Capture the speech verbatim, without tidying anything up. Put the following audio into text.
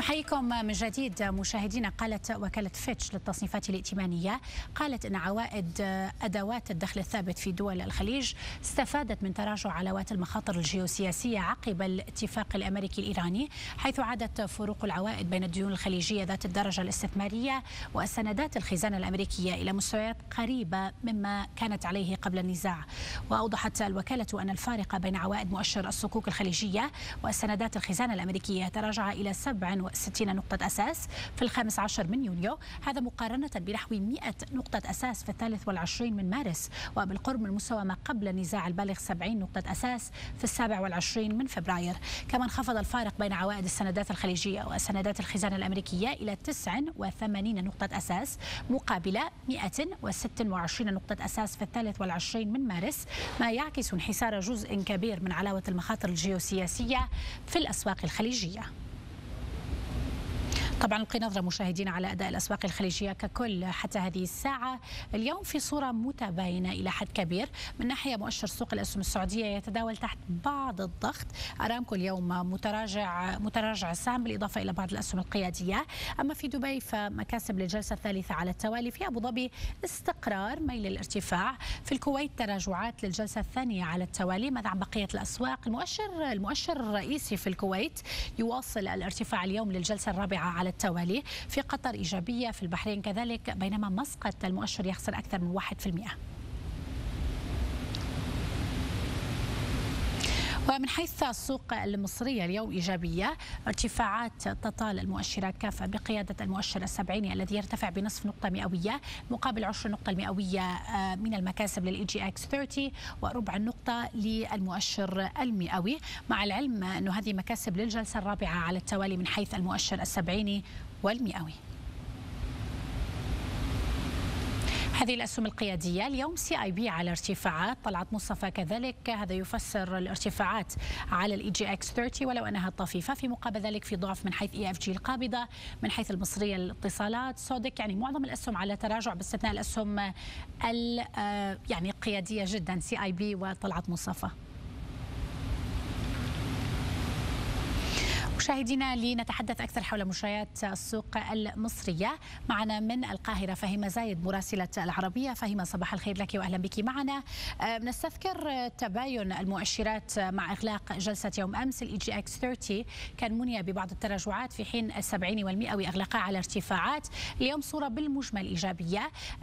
نحييكم من جديد مشاهدينا. قالت وكالة فيتش للتصنيفات الائتمانية قالت أن عوائد أدوات الدخل الثابت في دول الخليج استفادت من تراجع علاوات المخاطر الجيوسياسية عقب الاتفاق الأمريكي الإيراني، حيث عادت فروق العوائد بين الديون الخليجية ذات الدرجة الاستثمارية وسندات الخزانة الأمريكية إلى مستويات قريبة مما كانت عليه قبل النزاع. وأوضحت الوكالة أن الفارق بين عوائد مؤشر الصكوك الخليجية وسندات الخزانة الأمريكية تراجع إلى سبعة وستين نقطة أساس في الخامس عشر من يونيو، هذا مقارنة بنحو مئة نقطة أساس في الثالث والعشرين من مارس، وبالقرب من مستوى ما قبل النزاع البالغ سبعين نقطة أساس في السابع والعشرين من فبراير. كما انخفض الفارق بين عوائد السندات الخليجية وسندات الخزانة الأمريكية إلى تسعة وثمانين نقطة أساس مقابل مئة وستة وعشرين نقطة أساس في الثالث والعشرين من مارس، ما يعكس انحسار جزء كبير من علاوة المخاطر الجيوسياسية في الأسواق الخليجية. طبعا نلقي نظرة مشاهدينا على أداء الأسواق الخليجية ككل حتى هذه الساعة. اليوم في صورة متباينة إلى حد كبير. من ناحية مؤشر سوق الأسهم السعودية يتداول تحت بعض الضغط، أرامكو اليوم متراجع متراجع السهم بالإضافة إلى بعض الأسهم القيادية. أما في دبي فمكاسب للجلسة الثالثة على التوالي. في أبو ظبي استقرار ميل الارتفاع. في الكويت تراجعات للجلسة الثانية على التوالي. ماذا عن بقية الأسواق؟ المؤشر المؤشر الرئيسي في الكويت يواصل الارتفاع اليوم للجلسة الرابعة على التوالي. في قطر إيجابية، في البحرين كذلك، بينما مسقط المؤشر يخسر أكثر من واحد بالمئة. ومن حيث السوق المصرية اليوم إيجابية، ارتفاعات تطال المؤشرات كافة بقيادة المؤشر السبعيني الذي يرتفع بنصف نقطة مئوية مقابل عشر نقطة المئوية من المكاسب للإي جي إكس ثلاثين وربع النقطة للمؤشر المئوي، مع العلم أنه هذه مكاسب للجلسة الرابعة على التوالي من حيث المؤشر السبعيني والمئوي. هذه الأسهم القيادية اليوم. سي اي بي على ارتفاعات، طلعت مصطفى كذلك، هذا يفسر الارتفاعات على الاي جي اكس ثلاثين ولو انها طفيفه. في مقابل ذلك في ضعف من حيث اي اف جي القابضه، من حيث المصريه للاتصالات، سودك، يعني معظم الاسهم على تراجع باستثناء الاسهم يعني قياديه جدا سي اي بي وطلعت مصطفى. مشاهدينا لنتحدث أكثر حول مشاريات السوق المصرية، معنا من القاهرة فهيمة زايد مراسلة العربية. فهيمة صباح الخير لك وأهلا بك معنا. نستذكر تباين المؤشرات مع إغلاق جلسة يوم أمس. الإي جي إكس ثلاثين كان مني ببعض التراجعات في حين السبعيني والمئوي أغلقا على ارتفاعات. اليوم صورة بالمجمل إيجابية.